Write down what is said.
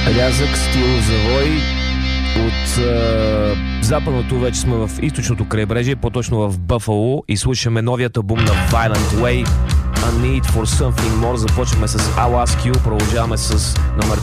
Рязък стил завой от западното, вече сме в източното крайбрежие, по-точно в Бъфало, и слушаме новият албум на Violent Way, A Need for Something More. Започваме с I'll Ask You, продължаваме с номер